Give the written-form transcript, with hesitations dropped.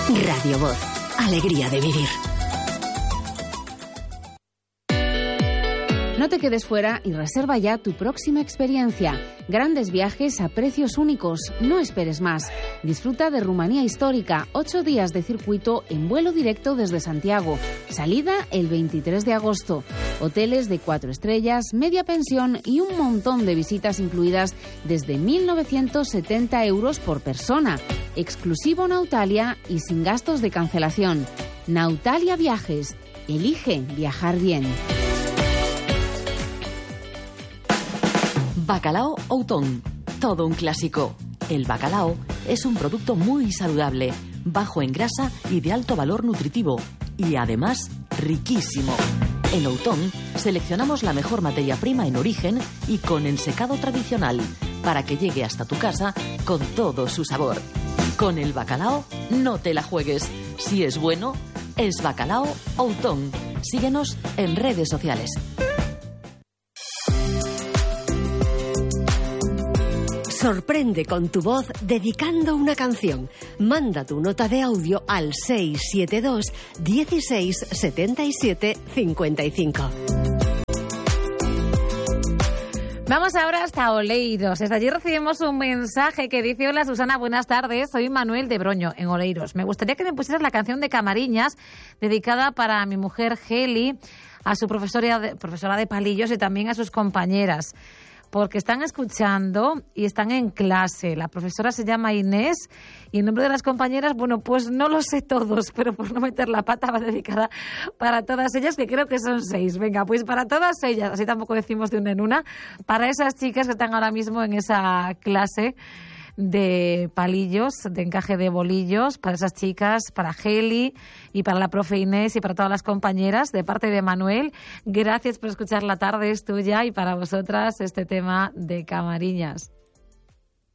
Radio Voz. Alegría de vivir. No te quedes fuera y reserva ya tu próxima experiencia. Grandes viajes a precios únicos. No esperes más. Disfruta de Rumanía Histórica. 8 días de circuito en vuelo directo desde Santiago. Salida el 23 de agosto. Hoteles de 4 estrellas, media pensión y un montón de visitas incluidas desde 1.970 euros por persona. Exclusivo Nautalia y sin gastos de cancelación. Nautalia Viajes. Elige viajar bien. Bacalao Outón, todo un clásico. El bacalao es un producto muy saludable, bajo en grasa y de alto valor nutritivo, y además riquísimo. En Outón seleccionamos la mejor materia prima en origen y con ensecado tradicional, para que llegue hasta tu casa con todo su sabor. Con el bacalao no te la juegues. Si es bueno, es Bacalao Outón. Síguenos en redes sociales. Sorprende con tu voz dedicando una canción. Manda tu nota de audio al 672 16 77 55. Vamos ahora hasta Oleiros. Desde allí recibimos un mensaje que dice: hola Susana, buenas tardes, soy Manuel de Broño, en Oleiros. Me gustaría que me pusieras la canción de Camariñas, dedicada para mi mujer Geli, a su profesora de palillos y también a sus compañeras, porque están escuchando y están en clase. La profesora se llama Inés y el nombre de las compañeras, bueno, pues no lo sé todos, pero por no meter la pata va dedicada para todas ellas, que creo que son 6. Venga, pues para todas ellas, así tampoco decimos de una en una, para esas chicas que están ahora mismo en esa clase de palillos, de encaje de bolillos, para esas chicas, para Geli y para la profe Inés y para todas las compañeras, de parte de Manuel. Gracias por escuchar La Tarde es Tuya, y para vosotras este tema de Camariñas.